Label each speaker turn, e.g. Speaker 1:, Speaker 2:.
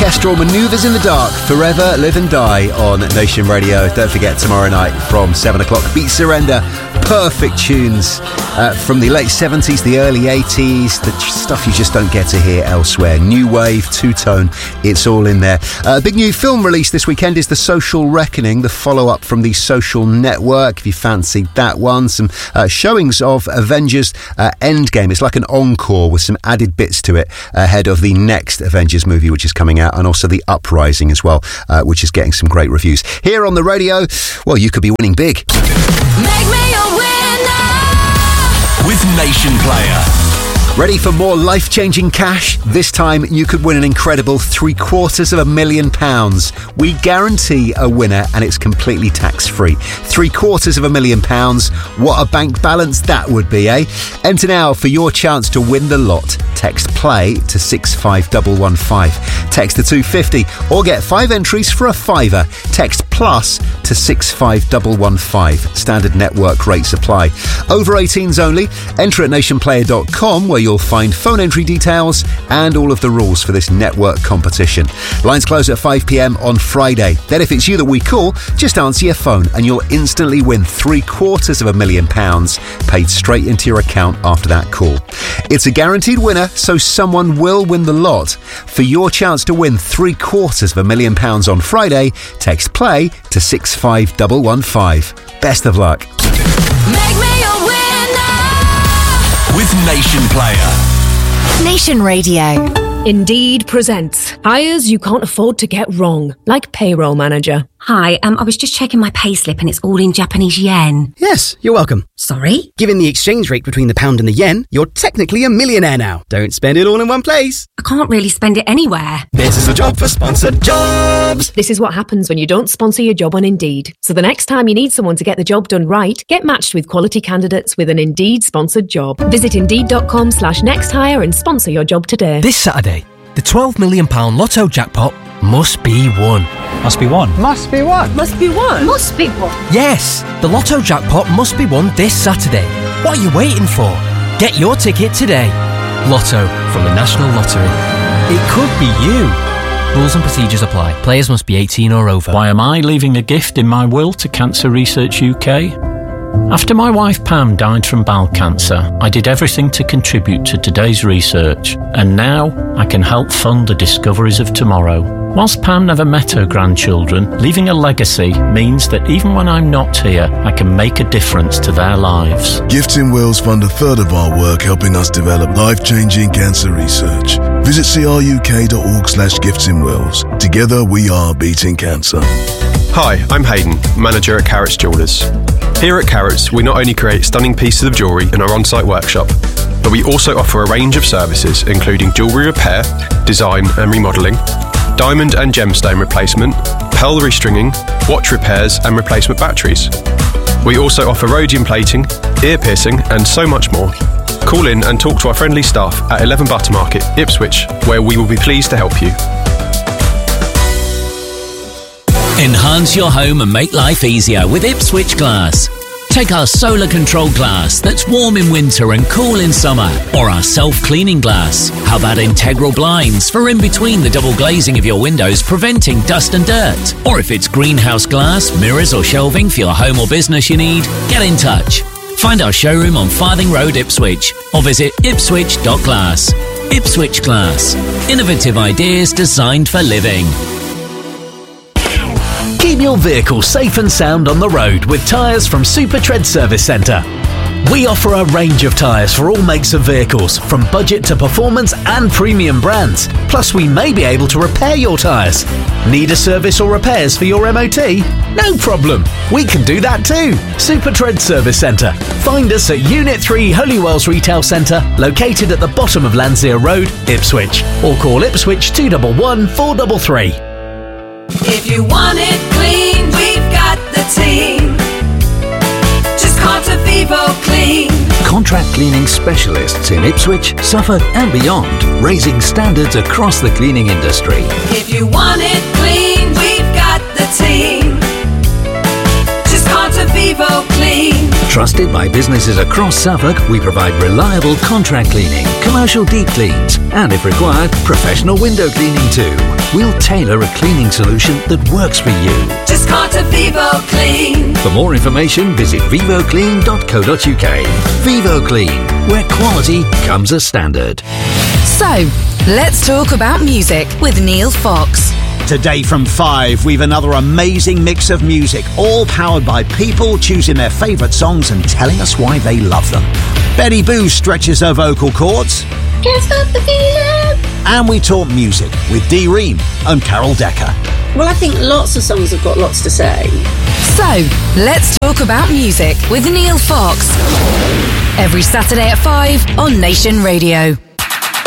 Speaker 1: Kestrel, Manoeuvres in the Dark, Forever, Live and Die on Nation Radio. Don't forget, tomorrow night from 7 o'clock, Beat Surrender. Perfect tunes from the late 70s, the early 80s, the stuff you just don't get to hear elsewhere. New wave, two-tone, it's all in there. A big new film release this weekend is The Social Reckoning, the follow-up from The Social Network, if you fancied that one. Some showings of Avengers Endgame. It's like an encore with some added bits to it ahead of the next Avengers movie, which is coming out, and also The Uprising as well, which is getting some great reviews. Here on the radio, well, you could be winning big.
Speaker 2: Make me a winner
Speaker 3: with Nation Player.
Speaker 1: Ready for more life-changing cash? This time you could win an incredible £750,000. We guarantee a winner and it's completely tax-free. £750,000. What a bank balance that would be, eh? Enter now for your chance to win the lot. Text PLAY to 65115. Text the 250 or get 5 entries for a £5. Text PLUS to 65115. Standard network rates apply. Over 18s only. Enter at nationplayer.com where you'll find phone entry details and all of the rules for this network competition. Lines close at 5 p.m. on Friday. Then if it's you that we call, just answer your phone and you'll instantly win £750,000 paid straight into your account after that call. It's a guaranteed winner, so someone will win the lot. For your chance to win £750,000 on Friday, text PLAY to 65115. Best of luck.
Speaker 2: Make me a winner
Speaker 3: with Nation Player.
Speaker 4: Nation Radio.
Speaker 5: Indeed presents hires you can't afford to get wrong, like payroll manager.
Speaker 6: Hi, I was just checking my payslip and it's all in Japanese yen.
Speaker 7: Yes, you're welcome.
Speaker 6: Sorry?
Speaker 7: Given the exchange rate between the pound and the yen, you're technically a millionaire now. Don't spend it all in one place.
Speaker 6: I can't really spend it anywhere.
Speaker 3: This is a job for sponsored jobs.
Speaker 5: This is what happens when you don't sponsor your job on Indeed. So the next time you need someone to get the job done right, get matched with quality candidates with an Indeed sponsored job. Visit Indeed.com/nexthire and sponsor your job today.
Speaker 8: This Saturday, the £12 million Lotto jackpot must be won.
Speaker 9: Must be won.
Speaker 10: Must be won.
Speaker 5: Must be won.
Speaker 6: Must be won.
Speaker 8: Yes, the Lotto jackpot must be won this Saturday. What are you waiting for? Get your ticket today. Lotto from the National Lottery. It could be you. Rules and procedures apply. Players must be 18 or over.
Speaker 11: Why am I leaving a gift in my will to Cancer Research UK? After my wife Pam died from bowel cancer, I did everything to contribute to today's research, and now I can help fund the discoveries of tomorrow. Whilst Pam never met her grandchildren, leaving a legacy means that even when I'm not here, I can make a difference to their lives.
Speaker 12: Gifts in Wills fund a third of our work helping us develop life-changing cancer research. Visit cruk.org/giftsinwills. Together we are beating cancer.
Speaker 13: Hi, I'm Hayden, manager at Carrots Jewellers. Here at Carrots, we not only create stunning pieces of jewellery in our on-site workshop, but we also offer a range of services including jewellery repair, design and remodelling, diamond and gemstone replacement, pearl restringing, watch repairs and replacement batteries. We also offer rhodium plating, ear piercing and so much more. Call in and talk to our friendly staff at 11 Buttermarket, Ipswich, where we will be pleased to help you.
Speaker 14: Enhance your home and make life easier with Ipswich Glass. Take our solar control glass that's warm in winter and cool in summer, or our self-cleaning glass. How about integral blinds for in between the double glazing of your windows, preventing dust and dirt? Or if it's greenhouse glass, mirrors or shelving for your home or business you need, get in touch. Find our showroom on Farthing Road, Ipswich, or visit ipswich.glass. Ipswich Glass. Innovative ideas designed for living.
Speaker 15: Keep your vehicle safe and sound on the road with tyres from Super Tread Service Centre. We offer a range of tyres for all makes of vehicles, from budget to performance and premium brands. Plus, we may be able to repair your tyres. Need a service or repairs for your MOT? No problem. We can do that too. Super Tread Service Centre. Find us at Unit 3 Holywells Retail Centre, located at the bottom of Landseer Road, Ipswich. Or call Ipswich 211 433.
Speaker 2: If you want it clean, we've got the team. Just contact Vivo Clean.
Speaker 16: Contract cleaning specialists in Ipswich, Suffolk and beyond, raising standards across the cleaning industry.
Speaker 2: If you want it clean, we've got the team. Just contact Vivo Clean.
Speaker 16: Trusted by businesses across Suffolk, we provide reliable contract cleaning, commercial deep cleans, and if required, professional window cleaning too. We'll tailor a cleaning solution that works for you.
Speaker 2: Just contact Vivo Clean.
Speaker 16: For more information, visit vivoclean.co.uk. Vivo Clean, where quality comes as standard.
Speaker 4: So, let's talk about music with Neil Fox.
Speaker 9: Today from 5, we've another amazing mix of music, all powered by people choosing their favourite songs and telling us why they love them. Betty Boo stretches her vocal cords.
Speaker 10: Can't stop the feeling.
Speaker 9: And we talk music with Dee Ream and Carol Decker.
Speaker 17: Well, I think lots of songs have got lots to say.
Speaker 4: So, let's talk about music with Neil Fox. Every Saturday at 5 on Nation Radio.